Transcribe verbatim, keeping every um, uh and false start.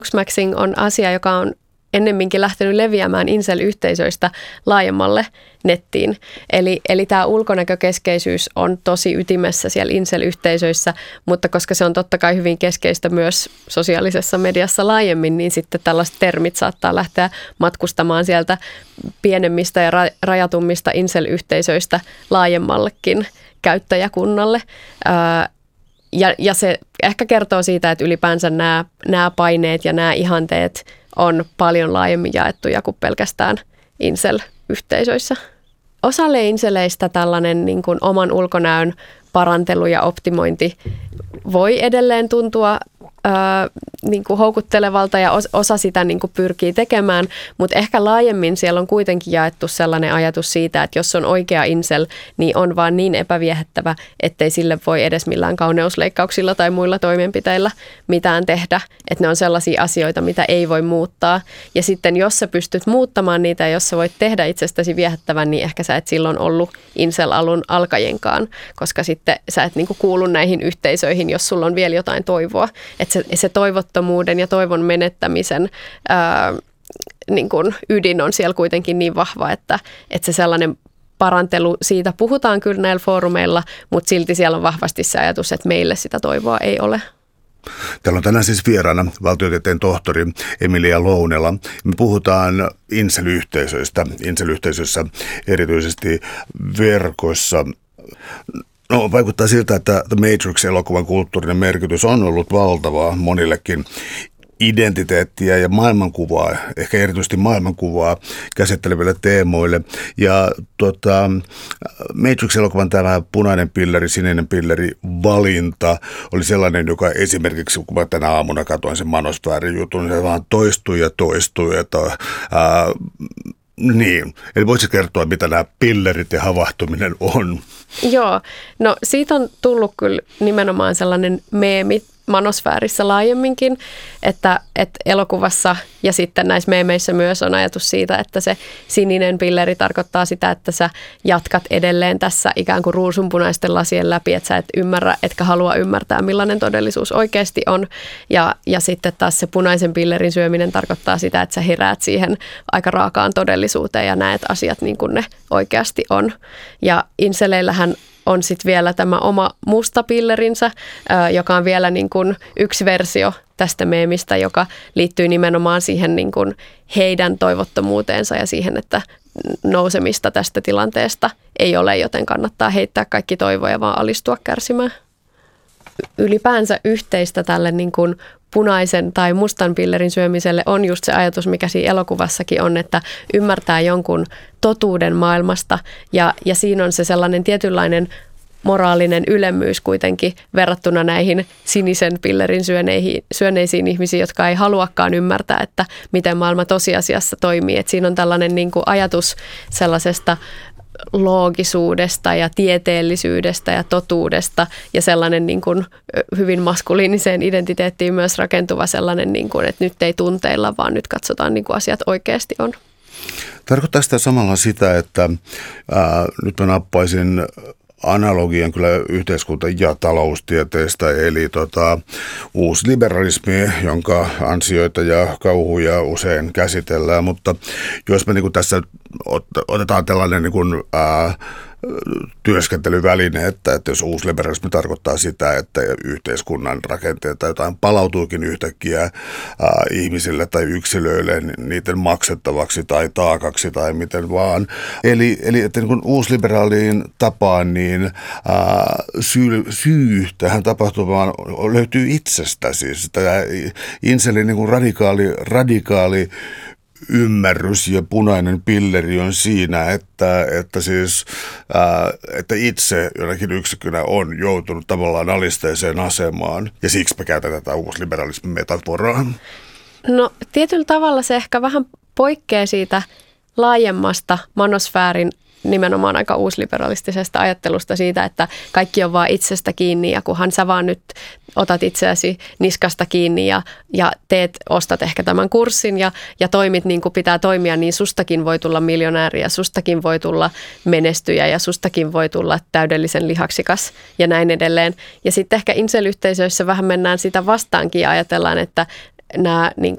Bookmaxing on asia, joka on ennemminkin lähtenyt leviämään incel-yhteisöistä laajemmalle nettiin. Eli, eli tämä ulkonäkökeskeisyys on tosi ytimessä siellä incel-yhteisöissä, mutta koska se on totta kai hyvin keskeistä myös sosiaalisessa mediassa laajemmin, niin sitten tällaiset termit saattaa lähteä matkustamaan sieltä pienemmistä ja ra- rajatummista incel-yhteisöistä laajemmallekin käyttäjäkunnalle. Ää, ja, ja se ehkä kertoo siitä, että ylipäänsä nämä, nämä paineet ja nämä ihanteet on paljon laajemmin jaettuja kuin pelkästään incel-yhteisöissä. Osalle inceleistä tällainen niin kuin oman ulkonäön parantelu ja optimointi voi edelleen tuntua ää, niin kuin houkuttelevalta ja osa sitä niin kuin pyrkii tekemään, mutta ehkä laajemmin siellä on kuitenkin jaettu sellainen ajatus siitä, että jos on oikea incel, niin on vaan niin epäviehättävä, ettei sille voi edes millään kauneusleikkauksilla tai muilla toimenpiteillä mitään tehdä, että ne on sellaisia asioita, mitä ei voi muuttaa. Ja sitten jos sä pystyt muuttamaan niitä ja jos sä voit tehdä itsestäsi viehättävän, niin ehkä sä et silloin ollut incel-alun alkajenkaan, koska sitten sä et niin kuin kuulu näihin yhteisöihin, jos sulla on vielä jotain toivoa. Että se, se toivottomuuden ja toivon menettämisen ää, niin kuin ydin on siellä kuitenkin niin vahva, että, että se sellainen parantelu, siitä puhutaan kyllä näillä foorumeilla, mutta silti siellä on vahvasti se ajatus, että meille sitä toivoa ei ole. Täällä on tänään siis vieraana valtiotieteen tohtori Emilia Lounela. Me puhutaan incel-yhteisöistä, incel-yhteisöissä erityisesti verkossa. No, vaikuttaa siltä, että The Matrix-elokuvan kulttuurinen merkitys on ollut valtavaa monillekin identiteettiä ja maailmankuvaa, ehkä erityisesti maailmankuvaa käsitteleville teemoille. Ja tota, Matrix-elokuvan tämä punainen pilleri, sininen pilleri valinta oli sellainen, joka esimerkiksi, kun mä tänä aamuna katsoin sen Manosfäärin jutun, niin se vaan toistui ja toistui. Että, ää, niin, eli voisitko kertoa, mitä nämä pillerit ja havahtuminen on? Joo, no siitä on tullut kyllä nimenomaan sellainen meemi manosfäärissä laajemminkin, että, että elokuvassa ja sitten näissä meemeissä myös on ajatus siitä, että se sininen pilleri tarkoittaa sitä, että sä jatkat edelleen tässä ikään kuin ruusunpunaisten lasien läpi, että sä et ymmärrä, etkä halua ymmärtää, millainen todellisuus oikeasti on. Ja, ja sitten taas se punaisen pillerin syöminen tarkoittaa sitä, että sä heräät siihen aika raakaan todellisuuteen ja näet asiat niin kuin ne oikeasti on. Ja inceleillähän on sitten vielä tämä oma musta pillerinsä, joka on vielä niin kuin yksi versio tästä meemistä, joka liittyy nimenomaan siihen niin kuin heidän toivottomuuteensa ja siihen, että nousemista tästä tilanteesta ei ole, joten kannattaa heittää kaikki toivoja, vaan alistua kärsimään. Ylipäänsä yhteistä tälle niin kuin punaisen tai mustan pillerin syömiselle on just se ajatus, mikä siinä elokuvassakin on, että ymmärtää jonkun totuuden maailmasta ja, ja siinä on se sellainen tietynlainen moraalinen ylemmyys kuitenkin verrattuna näihin sinisen pillerin syöneisiin ihmisiin, jotka ei haluakaan ymmärtää, että miten maailma tosiasiassa toimii. Et siinä on tällainen niin kuin ajatus sellaisesta loogisuudesta ja tieteellisyydestä ja totuudesta ja sellainen niin kuin hyvin maskuliiniseen identiteettiin myös rakentuva sellainen, niin kuin, että nyt ei tunteilla, vaan nyt katsotaan niin kuin asiat oikeasti on. Tarkoittaa sitä samalla sitä, että ää, nyt mä nappaisin analogian kyllä yhteiskunta- ja taloustieteestä, eli tota, uusliberalismi, jonka ansioita ja kauhuja usein käsitellään, mutta jos me niin kuin tässä otetaan tällainen niin kuin, ää, työskentelyväline, että, että jos uusliberalismi tarkoittaa sitä, että yhteiskunnan rakenteet tai jotain palautuukin yhtäkkiä ää, ihmisille tai yksilöille niiden maksettavaksi tai taakaksi tai miten vaan. Eli, eli että niin kuin uusliberaaliin tapaan niin ää, syy, syy tähän tapahtumaan löytyy itsestä. Siis tämä inselin niin kuin radikaali, radikaali ymmärrys ja punainen pilleri on siinä, että, että, siis, ää, että itse jonakin yksikönä on joutunut tavallaan alisteiseen asemaan. Ja siksi me käytetään tätä uusliberalismin metaforaa. No tietyllä tavalla se ehkä vähän poikkeaa siitä laajemmasta manosfäärin nimenomaan aika uusliberalistisesta ajattelusta siitä, että kaikki on vaan itsestä kiinni ja kunhan sä vaan nyt otat itseäsi niskasta kiinni ja, ja teet, ostat ehkä tämän kurssin ja, ja toimit niin kuin pitää toimia, niin sustakin voi tulla miljonääri ja sustakin voi tulla menestyjä ja sustakin voi tulla täydellisen lihaksikas ja näin edelleen. Ja sitten ehkä incel-yhteisöissä vähän mennään sitä vastaankin ja ajatellaan, että nämä niin